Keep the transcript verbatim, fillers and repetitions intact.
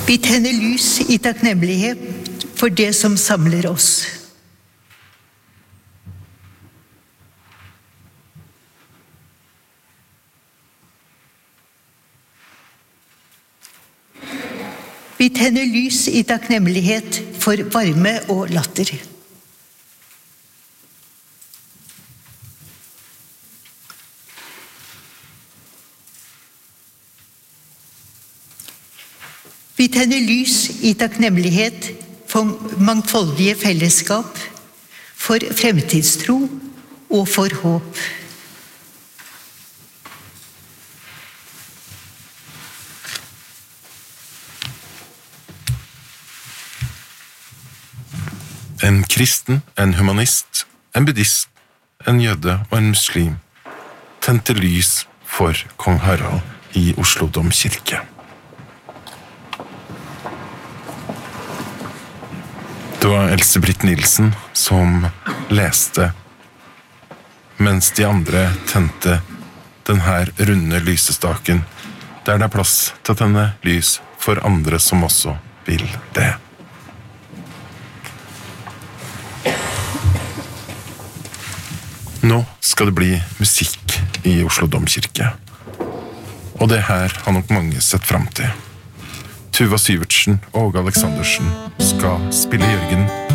Vi tenner lys i takknemlighet for det som samler oss. Vi tenner lys i takknemlighet for varme og latter. Vi tenner lys i takknemlighet for mangfoldige fellesskap, for fremtidstro og for håp. En kristen, en humanist, en buddhist, en jøde og en muslim tente lys for kong Harald i Oslo domkirke. Det var Else-Britt Nilsen som leste, mens de andre tente den her runde lysestaken, der det er plass til å tenne lys for andre som også vil det. Nå skal det bli musikk i Oslo domkirke, og det her har nok mange sett frem til. Tuva Syvertsen og Åge Aleksandersen skal spille Jørgen